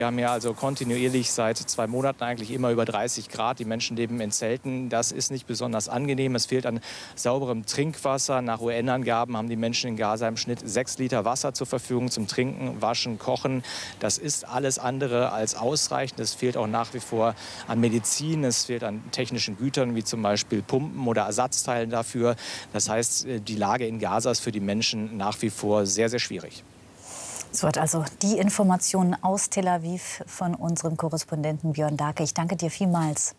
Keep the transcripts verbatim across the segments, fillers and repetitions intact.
Wir haben ja also kontinuierlich seit zwei Monaten eigentlich immer über dreißig Grad. Die Menschen leben in Zelten. Das ist nicht besonders angenehm. Es fehlt an sauberem Trinkwasser. Nach U N-Angaben haben die Menschen in Gaza im Schnitt sechs Liter Wasser zur Verfügung zum Trinken, Waschen, Kochen. Das ist alles andere als ausreichend. Es fehlt auch nach wie vor an Medizin. Es fehlt an technischen Gütern wie zum Beispiel Pumpen oder Ersatzteilen dafür. Das heißt, die Lage in Gaza ist für die Menschen nach wie vor sehr, sehr schwierig. Es wird also die Informationen aus Tel Aviv von unserem Korrespondenten Björn Dahlke. Ich danke dir vielmals.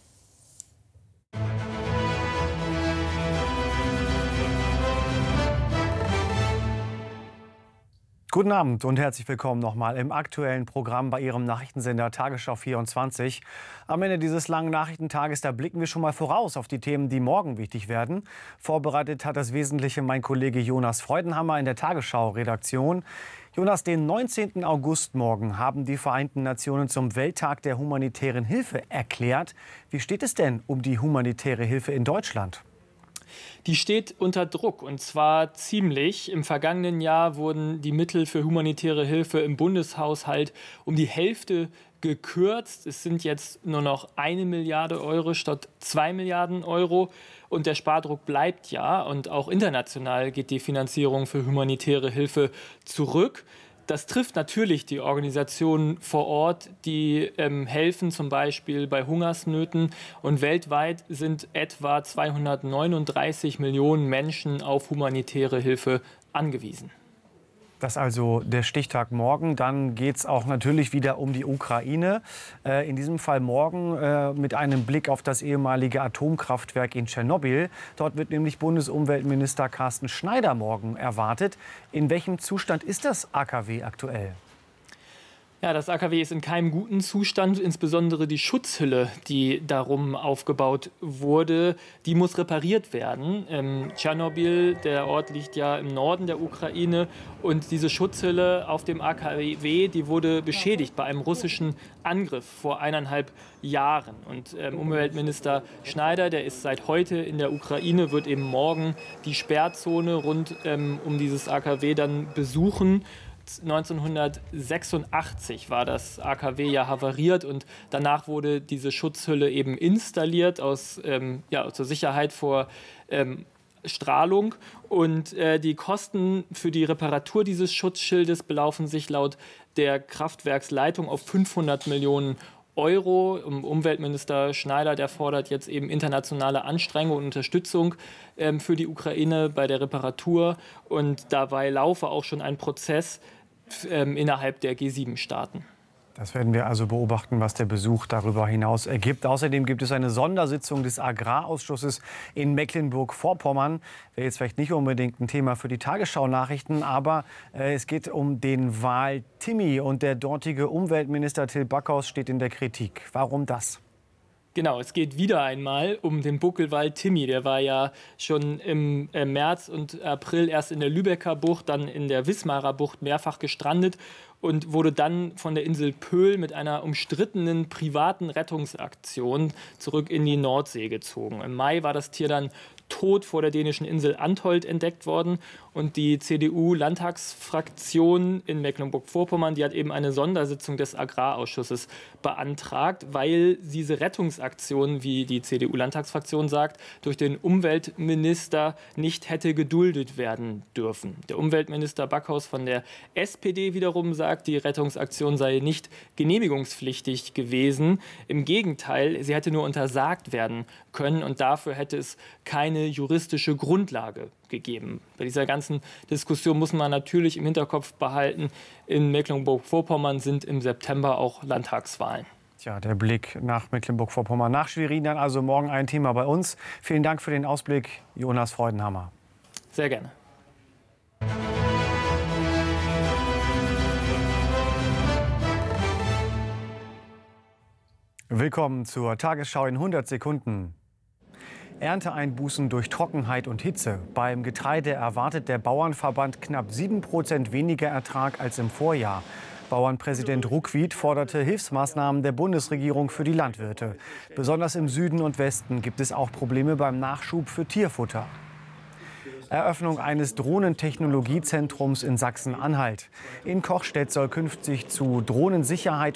Guten Abend und herzlich willkommen nochmal im aktuellen Programm bei Ihrem Nachrichtensender Tagesschau vierundzwanzig. Am Ende dieses langen Nachrichtentages, da blicken wir schon mal voraus auf die Themen, die morgen wichtig werden. Vorbereitet hat das Wesentliche mein Kollege Jonas Freudenhammer in der Tagesschau-Redaktion. Jonas, den neunzehnten August morgen haben die Vereinten Nationen zum Welttag der humanitären Hilfe erklärt. Wie steht es denn um die humanitäre Hilfe in Deutschland? Die steht unter Druck, und zwar ziemlich. Im vergangenen Jahr wurden die Mittel für humanitäre Hilfe im Bundeshaushalt um die Hälfte gekürzt. Es sind jetzt nur noch eine Milliarde Euro statt zwei Milliarden Euro. Und der Spardruck bleibt ja. Und auch international geht die Finanzierung für humanitäre Hilfe zurück. Das trifft natürlich die Organisationen vor Ort, die ähm, helfen, zum Beispiel bei Hungersnöten. Und weltweit sind etwa zweihundertneununddreißig Millionen Menschen auf humanitäre Hilfe angewiesen. Das ist also der Stichtag morgen. Dann geht es auch natürlich wieder um die Ukraine. Äh, in diesem Fall morgen äh, mit einem Blick auf das ehemalige Atomkraftwerk in Tschernobyl. Dort wird nämlich Bundesumweltminister Carsten Schneider morgen erwartet. In welchem Zustand ist das A K W aktuell? Ja, das A K W ist in keinem guten Zustand. Insbesondere die Schutzhülle, die darum aufgebaut wurde, die muss repariert werden. Ähm, Tschernobyl, der Ort liegt ja im Norden der Ukraine. Und diese Schutzhülle auf dem A K W, die wurde beschädigt bei einem russischen Angriff vor eineinhalb Jahren. Und ähm, Umweltminister Schneider, der ist seit heute in der Ukraine, wird eben morgen die Sperrzone rund ähm, um dieses A K W dann besuchen. neunzehnhundertsechsundachtzig war das A K W ja havariert, und danach wurde diese Schutzhülle eben installiert aus, ähm, ja, zur Sicherheit vor ähm, Strahlung. Und äh, die Kosten für die Reparatur dieses Schutzschildes belaufen sich laut der Kraftwerksleitung auf fünfhundert Millionen Euro. Umweltminister Schneider, der fordert jetzt eben internationale Anstrengung und Unterstützung ähm, für die Ukraine bei der Reparatur. Und dabei laufe auch schon ein Prozess ähm, innerhalb der G sieben Staaten. Das werden wir also beobachten, was der Besuch darüber hinaus ergibt. Außerdem gibt es eine Sondersitzung des Agrarausschusses in Mecklenburg-Vorpommern. Wäre jetzt vielleicht nicht unbedingt ein Thema für die Tagesschau-Nachrichten, aber äh, es geht um den Wal Timmy, und der dortige Umweltminister Till Backhaus steht in der Kritik. Warum das? Genau, es geht wieder einmal um den Buckelwal Timmy. Der war ja schon im äh, März und April erst in der Lübecker Bucht, dann in der Wismarer Bucht mehrfach gestrandet und wurde dann von der Insel Pöhl mit einer umstrittenen privaten Rettungsaktion zurück in die Nordsee gezogen. Im Mai war das Tier dann tot vor der dänischen Insel Antholt entdeckt worden. Und die C D U-Landtagsfraktion in Mecklenburg-Vorpommern, die hat eben eine Sondersitzung des Agrarausschusses beantragt, weil diese Rettungsaktion, wie die C D U-Landtagsfraktion sagt, durch den Umweltminister nicht hätte geduldet werden dürfen. Der Umweltminister Backhaus von der S P D wiederum sagt, die Rettungsaktion sei nicht genehmigungspflichtig gewesen. Im Gegenteil, sie hätte nur untersagt werden können, und dafür hätte es keine juristische Grundlage gegeben. Bei dieser ganzen Diskussion muss man natürlich im Hinterkopf behalten, in Mecklenburg-Vorpommern sind im September auch Landtagswahlen. Tja, der Blick nach Mecklenburg-Vorpommern, nach Schwerin, dann also morgen ein Thema bei uns. Vielen Dank für den Ausblick, Jonas Freudenhammer. Sehr gerne. Willkommen zur Tagesschau in hundert Sekunden. Ernteeinbußen durch Trockenheit und Hitze. Beim Getreide erwartet der Bauernverband knapp sieben Prozent weniger Ertrag als im Vorjahr. Bauernpräsident Ruckwied forderte Hilfsmaßnahmen der Bundesregierung für die Landwirte. Besonders im Süden und Westen gibt es auch Probleme beim Nachschub für Tierfutter. Eröffnung eines Drohnentechnologiezentrums in Sachsen-Anhalt. In Kochstedt soll künftig zu Drohnensicherheit